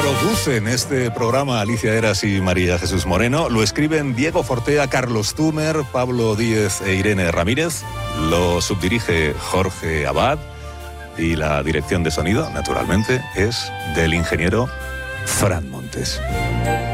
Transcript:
Producen este programa Alicia Eras y María Jesús Moreno. Lo escriben Diego Fortea, Carlos Túmer, Pablo Díez e Irene Ramírez. Lo subdirige Jorge Abad. Y la dirección de sonido, naturalmente, es del ingeniero Fran Montes.